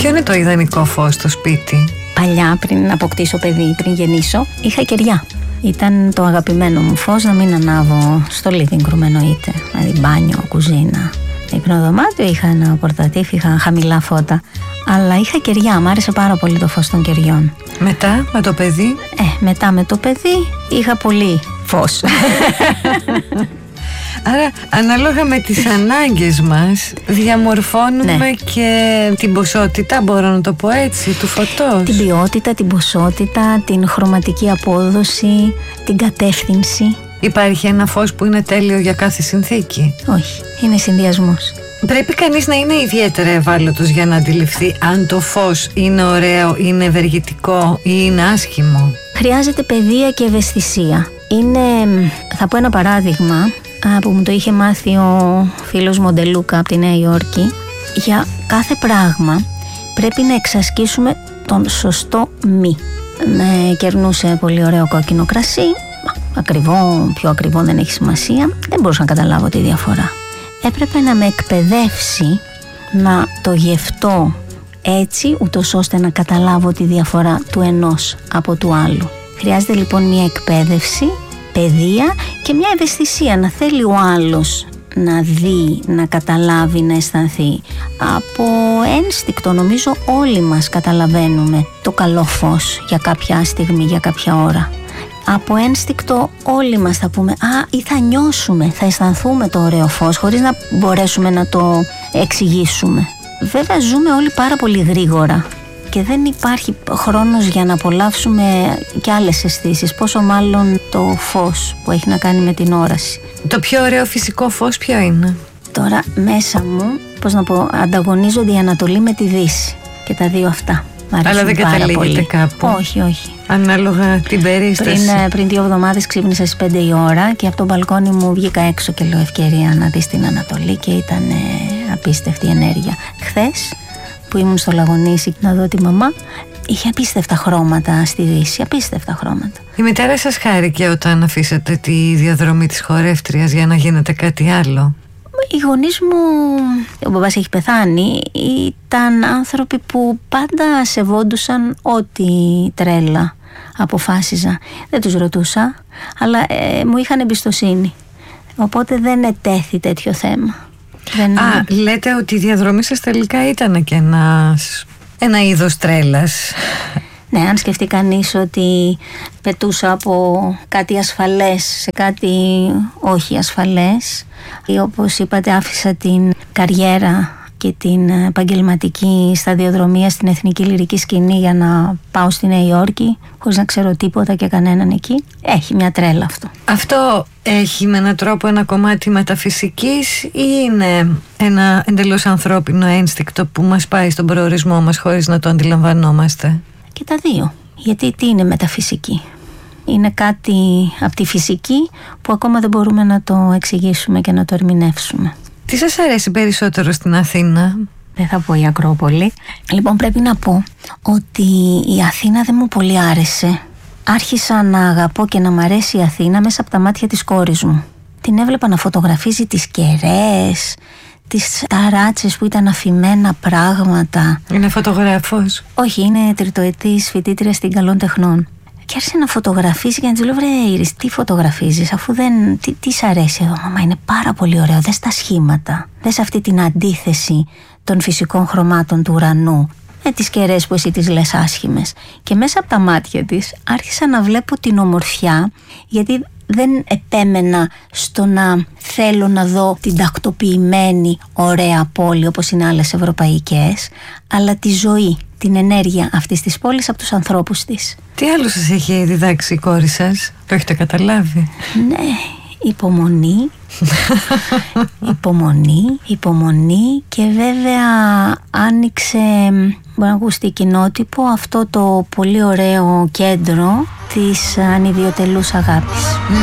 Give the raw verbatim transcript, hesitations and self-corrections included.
Ποιο είναι το ιδανικό φως στο σπίτι? Παλιά, πριν αποκτήσω παιδί, πριν γεννήσω, είχα κεριά. Ήταν το αγαπημένο μου φως, να μην ανάβω στο living room εννοείται. Δηλαδή μπάνιο, κουζίνα. Υπνοδωμάτιο είχα ένα πορτατίφ, είχα χαμηλά φώτα. Αλλά είχα κεριά, μ' άρεσε πάρα πολύ το φως των κεριών. Μετά, με το παιδί? Ε, μετά με το παιδί είχα πολύ φως. Άρα, ανάλογα με τις ανάγκες μας, διαμορφώνουμε ναι. και την ποσότητα, μπορώ να το πω έτσι, του φωτός. Την ποιότητα, την ποσότητα, την χρωματική απόδοση, την κατεύθυνση. Υπάρχει ένα φως που είναι τέλειο για κάθε συνθήκη? Όχι, είναι συνδυασμός. Πρέπει κανείς να είναι ιδιαίτερα ευάλωτος για να αντιληφθεί αν το φως είναι ωραίο, είναι ευεργετικό ή είναι άσχημο. Χρειάζεται παιδεία και ευαισθησία. Είναι, θα πω ένα παράδειγμα που μου το είχε μάθει ο φίλος Μοντελούκα από τη Νέα Υόρκη. Για κάθε πράγμα πρέπει να εξασκήσουμε τον σωστό μη. Με κερνούσε πολύ ωραίο κόκκινο κρασί, ακριβό, πιο ακριβό δεν έχει σημασία, δεν μπορούσα να καταλάβω τη διαφορά. Έπρεπε να με εκπαιδεύσει να το γευτώ έτσι, ούτως ώστε να καταλάβω τη διαφορά του ενός από του άλλου. Χρειάζεται λοιπόν μια εκπαίδευση, παιδεία και μια ευαισθησία, να θέλει ο άλλος να δει, να καταλάβει, να αισθανθεί. Από ένστικτο νομίζω όλοι μας καταλαβαίνουμε το καλό φως για κάποια στιγμή, για κάποια ώρα. Από ένστικτο όλοι μας θα πούμε «Α, ή θα νιώσουμε, θα αισθανθούμε το ωραίο φως» χωρίς να μπορέσουμε να το εξηγήσουμε. Βέβαια ζούμε όλοι πάρα πολύ γρήγορα και δεν υπάρχει χρόνος για να απολαύσουμε και άλλες αισθήσεις, πόσο μάλλον το φως που έχει να κάνει με την όραση. Το πιο ωραίο φυσικό φως ποιο είναι? Τώρα μέσα μου, πώς να πω, ανταγωνίζονται η Ανατολή με τη Δύση και τα δύο αυτά. Αλλά δεν καταλήγετε κάπου? Όχι, όχι. Ανάλογα την περίσταση. Πριν, πριν δύο εβδομάδες ξύπνησα στις πέντε η ώρα και από το μπαλκόνι μου βγήκα έξω και λέω ευκαιρία να δεις την Ανατολή και ήταν ε, απίστευτη ενέργεια. Χθες που ήμουν στο Λαγονήσι να δω τη μαμά, είχε απίστευτα χρώματα στη Δύση, απίστευτα χρώματα. Η μητέρα σας χάρηκε όταν αφήσατε τη διαδρομή της χορεύτριας για να γίνετε κάτι άλλο? Οι γονείς μου, ο μπαμπάς έχει πεθάνει, ήταν άνθρωποι που πάντα σεβόντουσαν ό,τι τρέλα αποφάσιζα. Δεν τους ρωτούσα, αλλά ε, μου είχαν εμπιστοσύνη. Οπότε δεν ετέθη τέτοιο θέμα. Δεν... Α, λέτε ότι η διαδρομή σας τελικά ήταν και ένας, ένα είδος τρέλας. Ναι, αν σκεφτεί κανείς ότι πετούσα από κάτι ασφαλές σε κάτι όχι ασφαλές, ή όπως είπατε άφησα την καριέρα και την επαγγελματική σταδιοδρομία στην εθνική λυρική σκηνή για να πάω στη Νέα Υόρκη χωρίς να ξέρω τίποτα και κανέναν εκεί. Έχει μια τρέλα αυτό. Αυτό έχει με έναν τρόπο ένα κομμάτι μεταφυσικής ή είναι ένα εντελώς ανθρώπινο ένστικτο που μας πάει στον προορισμό μας χωρίς να το αντιλαμβανόμαστε? Και τα δύο. Γιατί τι είναι μεταφυσική? Είναι κάτι από τη φυσική που ακόμα δεν μπορούμε να το εξηγήσουμε και να το ερμηνεύσουμε. Τι σας αρέσει περισσότερο στην Αθήνα? Δεν θα πω η Ακρόπολη. Λοιπόν, πρέπει να πω ότι η Αθήνα δεν μου πολύ άρεσε. Άρχισα να αγαπώ και να μ' αρέσει η Αθήνα μέσα από τα μάτια της κόρης μου. Την έβλεπα να φωτογραφίζει τις κεραίες, τις ταράτσες που ήταν αφημένα πράγματα. Είναι φωτογράφος? Όχι, είναι τριτοετής φοιτήτρια στην Καλών Τεχνών. Και άρχισε να φωτογραφίζει και να της λέω «Βρε Ήρης, τι φωτογραφίζεις, αφού δεν... Τι, τι σ' αρέσει εδώ?» «Μαμά, είναι πάρα πολύ ωραίο, δες τα σχήματα, δες αυτή την αντίθεση των φυσικών χρωμάτων του ουρανού με τις κεραίες που εσύ τις λες άσχημες». Και μέσα από τα μάτια της άρχισα να βλέπω την ομορφιά, γιατί δεν επέμενα στο να θέλω να δω την τακτοποιημένη ωραία πόλη όπως είναι άλλες ευρωπαϊκές, αλλά τη ζωή, την ενέργεια αυτής της πόλης από τους ανθρώπους της. Τι άλλο σας έχει διδάξει η κόρη σας? Το έχετε καταλάβει? Ναι, υπομονή, υπομονή, υπομονή και βέβαια άνοιξε, μπορεί να ακουστεί κοινότυπο, αυτό το πολύ ωραίο κέντρο της ανιδιοτελούς αγάπης.